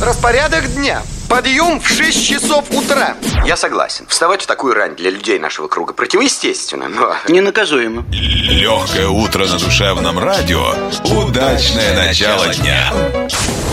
Распорядок дня. Подъем в 6 часов утра. Я согласен. Вставать в такую рань для людей нашего круга противоестественно, но... Ненаказуемо. Легкое утро на душевном радио. Удачное начало дня.